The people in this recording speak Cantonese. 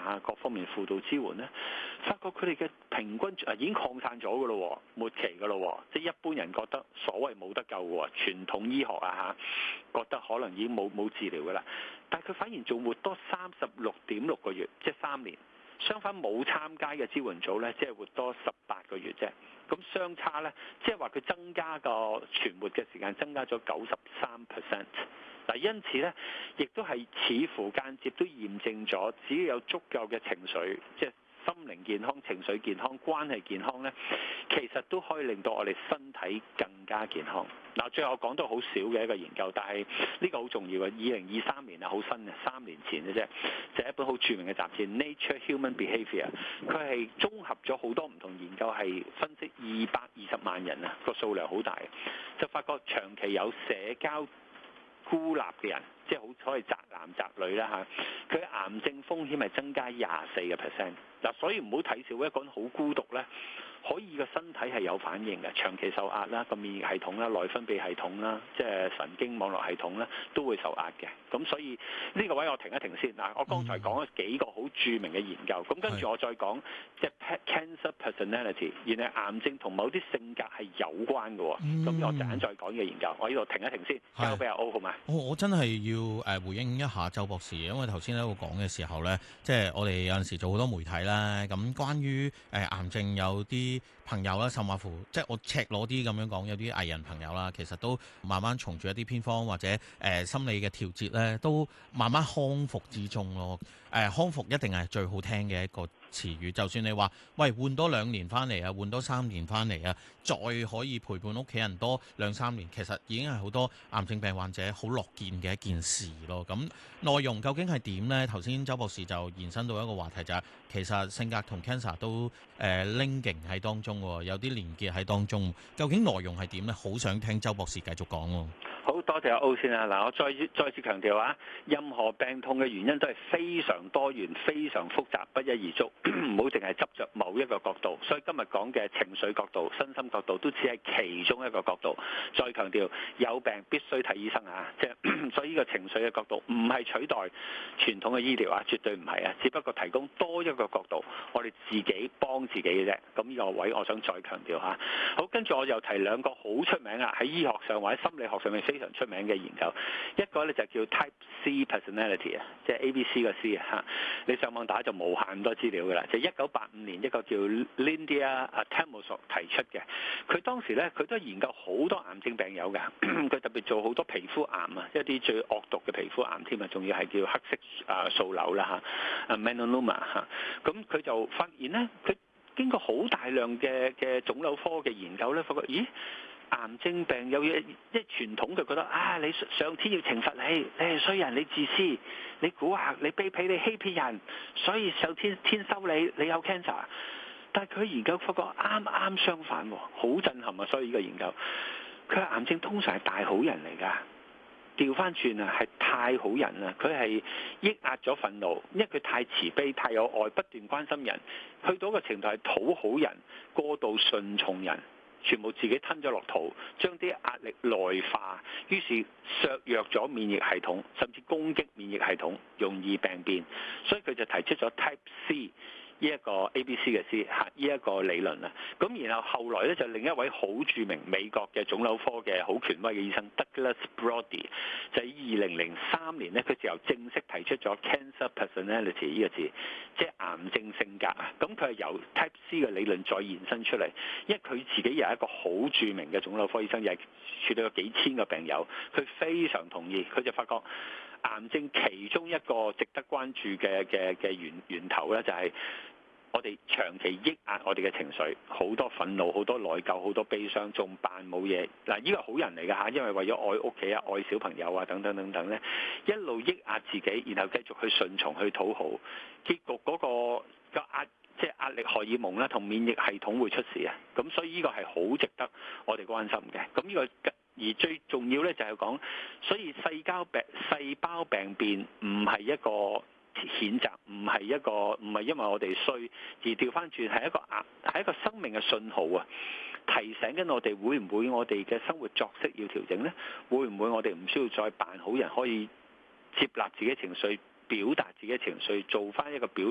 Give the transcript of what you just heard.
啊，各方面輔導支援咧，發覺佢哋嘅平均已經擴散咗㗎咯，末期㗎咯，即係一般人覺得所謂冇得救喎，傳統醫學啊嚇，覺得可能已經冇治療㗎啦，但係佢反而仲活多36.6個月，即係3年。相反冇參加嘅支援組咧，即係活多18個月啫。咁相差咧，即係話佢增加個存活嘅時間增加咗93%。嗱，因此咧，亦都係似乎間接都驗證咗，只要有足夠嘅情緒，即係心靈健康、情緒健康、關係健康咧，其實都可以令到我哋身體更加健康。嗱，最後我講到好少嘅一個研究，但係呢個好重要嘅。2023年啊，好新嘅，3年前嘅啫，就係一本好著名嘅雜誌《Nature Human Behavior》，佢係綜合咗好多唔同研究，係分析220萬人啊，個數量好大，就發覺長期有社交孤立嘅人，即係好所謂宅男宅女啦嚇，佢癌症風險係增加24%。嗱，所以唔好睇少一個人好孤獨咧，可以個身體係有反應嘅，長期受壓啦，個免疫系統啦、內分泌系統啦、即係神經網絡系統啦，都會受壓嘅。咁所以呢個位我停一停先。嗱，我剛才講咗幾個好著名嘅研究，咁跟住我再講即係 cancer personality， 原來癌症同某啲性格係有關嘅喎。咁我陣間再講呢個研究，我呢度停一停先，交俾阿 O 好嘛？ 我真係要回應一下周博士，因為頭先喺度講嘅時候咧，即係我哋有陣時做好多媒體啦。咁關於癌症有啲朋友啦，甚至乎即係我赤裸啲咁樣講，有啲藝人朋友啦，其實都慢慢從住一啲偏方或者心理嘅調節咧，都慢慢康復之中咯。康復一定係最好聽嘅一個詞語，就算你話喂換多2年翻嚟啊，換多3年翻嚟啊，再可以陪伴屋企人多2-3年，其實已經係好多癌症病患者好樂見嘅一件事咯。咁內容究竟係點呢？頭先周博士就延伸到一個話題就係、其實性格同 cancer 都linking 喺當中喎，有啲連結喺當中。究竟內容係點呢？好想聽周博士繼續講喎。 好多謝阿 O 先啦。嗱，我再次強調啊，任何病痛嘅原因都係非常多元、非常複雜，不一而足，唔好淨係執着某一個角度。所以今日講嘅情緒角度、身心角度都只係其中一個角度。再強調，有病必須睇醫生啊！即係所以呢個情緒嘅角度唔係取代傳統嘅醫療啊，絕對唔係啊，只不過提供多一個角度，我哋自己幫自己嘅啫。咁呢個位我想再強調下。好，跟住我又提2個好出名啊，喺醫學上或者心理學上面非常出名嘅研究。一個咧就叫 Type C Personality 啊，即係 ABC 嘅 C 啊。你上網打就無限咁多資料㗎啦。就1985年一個叫 Lindia Tamosok 提出嘅。佢當時咧佢都研究好多癌症病友㗎，佢特別做好多皮膚癌啊，一啲最惡毒嘅皮膚癌添啊，仲要係叫黑色素瘤啦嚇，melanoma 嚇。咁佢就發現咧，佢經過好大量嘅腫瘤科嘅研究咧，發覺咦，癌症病有嘢，即係傳統就覺得你上天要懲罰你，你係衰人，你自私，你蠱惑，你卑鄙，你欺騙人，所以上天收你，你有 cancer。但係佢研究發覺啱啱相反喎，好震撼啊！所以呢個研究，佢話癌症通常係大好人嚟㗎。調翻轉啊，係太好人啦！佢係抑壓咗憤怒，因為佢太慈悲、太有愛，不斷關心人，去到一個程度係討好人、過度順從人，全部自己吞咗落肚，將啲壓力內化，於是削弱咗免疫系統，甚至攻擊免疫系統，容易病變。所以佢就提出咗 Type C。呢一個 ABC 嘅 C 呢一個理論啊，咁然後後來咧就另一位好著名美國嘅腫瘤科嘅好權威嘅醫生 Douglas Brody， 就喺2003年咧，佢就由正式提出咗 Cancer Personality 呢個字，即係癌症性格啊。咁佢係由 Type C 嘅理論再延伸出嚟，因為佢自己又係一個好著名嘅腫瘤科醫生，又係處理咗幾千個病友，佢非常同意，佢就發覺癌症其中一個值得關注嘅源頭咧，就係我哋長期抑壓我哋嘅情緒，好多憤怒、好多內疚、好多悲傷，仲扮冇嘢。嗱，呢個好人嚟㗎嚇，因為為咗愛屋企啊、愛小朋友啊等等等等咧，一路抑壓自己，然後繼續去順從、去討好，結局嗰個即係壓力荷爾蒙啦，同免疫系統會出事啊。咁所以呢個係好值得我哋關心嘅。咁呢個而最重要咧就係講，所以細胞病變唔係一個譴責，唔係因為我哋衰，而調翻轉係一個生命嘅信號啊！提醒緊我哋會唔會我哋嘅生活作息要調整呢？會唔會我哋唔需要再扮好人，可以接納自己情緒，表達自己情緒，做翻一個表